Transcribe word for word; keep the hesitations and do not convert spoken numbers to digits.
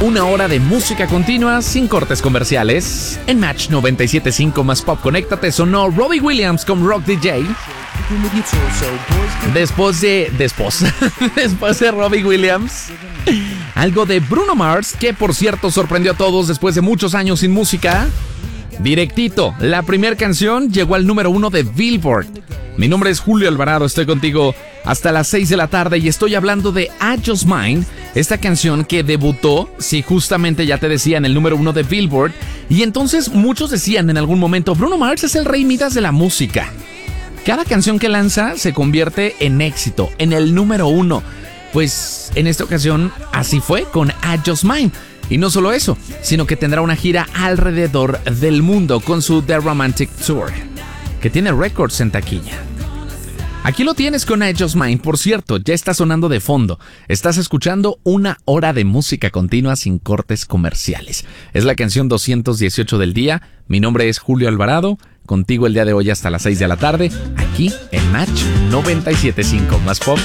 Una hora de música continua sin cortes comerciales. En Match noventa y siete punto cinco más Pop, conéctate, sonó Robbie Williams con Rock D J. Después de... Después, después de Robbie Williams, algo de Bruno Mars, que por cierto sorprendió a todos después de muchos años sin música. Directito, la primera canción llegó al número uno de Billboard. Mi nombre es Julio Alvarado, estoy contigo hasta las seis de la tarde y estoy hablando de I Just Mine, esta canción que debutó, sí, justamente ya te decía, en el número uno de Billboard. Y entonces muchos decían en algún momento, Bruno Mars es el rey Midas de la música. Cada canción que lanza se convierte en éxito, en el número uno. Pues en esta ocasión así fue con I Just Mine. Y no solo eso, sino que tendrá una gira alrededor del mundo con su The Romantic Tour, que tiene récords en taquilla. Aquí lo tienes con I Just Mine. Por cierto, ya está sonando de fondo. Estás escuchando una hora de música continua sin cortes comerciales. Es la canción doscientos dieciocho del día. Mi nombre es Julio Alvarado. Contigo el día de hoy hasta las seis de la tarde, aquí en Match noventa y siete punto cinco más Pop.